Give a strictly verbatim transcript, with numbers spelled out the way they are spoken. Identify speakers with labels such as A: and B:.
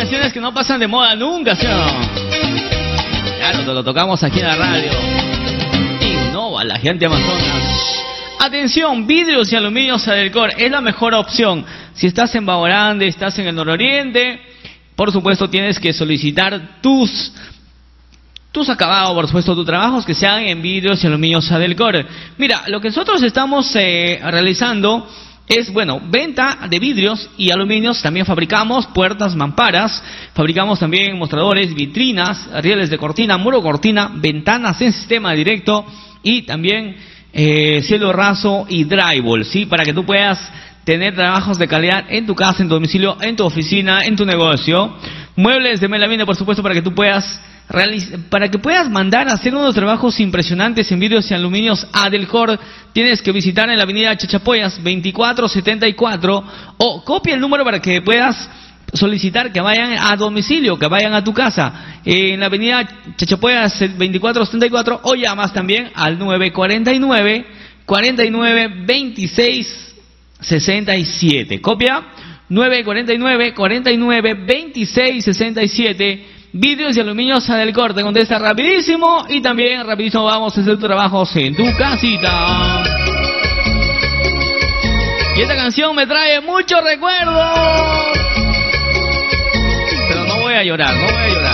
A: canciones que no pasan de moda nunca, ¿sí o no? Claro, te lo tocamos aquí en la radio. Innova la gente Amazonas. Atención, vidrios y aluminios Adelcor es la mejor opción. Si estás en Baorande, estás en el nororiente, por supuesto tienes que solicitar tus tus acabados, por supuesto, tus trabajos que se hagan en vidrios y aluminios Adelcor. Mira, lo que nosotros estamos eh, realizando es, bueno, venta de vidrios y aluminios. También fabricamos puertas, mamparas, fabricamos también mostradores, vitrinas, rieles de cortina, muro cortina, ventanas en sistema directo y también eh, cielo raso y drywall, ¿sí? Para que tú puedas tener trabajos de calidad en tu casa, en tu domicilio, en tu oficina, en tu negocio. Muebles de melamina, por supuesto, para que tú puedas para que puedas mandar a hacer unos trabajos impresionantes en vidrios y aluminios Adelcor, tienes que visitar en la avenida Chachapoyas veinticuatro setenta y cuatro o copia el número para que puedas solicitar que vayan a domicilio, que vayan a tu casa en la avenida Chachapoyas veinticuatro setenta y cuatro o llamas también al nueve cuatro nueve, cuarenta y nueve, veintiséis sesenta y siete. Copia nueve cuatro nueve, cuarenta y nueve, veintiséis sesenta y siete. Vidrios y aluminios Adelcor, te contesta rapidísimo y también rapidísimo vamos a hacer trabajos en tu casita. Y esta canción me trae muchos recuerdos, pero no voy a llorar, ¿no?